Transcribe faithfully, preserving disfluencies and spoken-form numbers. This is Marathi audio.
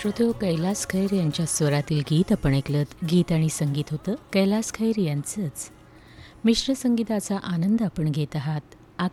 श्रोते हो, कैलास खैर यांच्या स्वरातील गीत आपण ऐकलत. गीत आणि संगीत होतं कैलास खैर यांचंच. मिश्र संगीताचा आनंद आपण घेत आहात.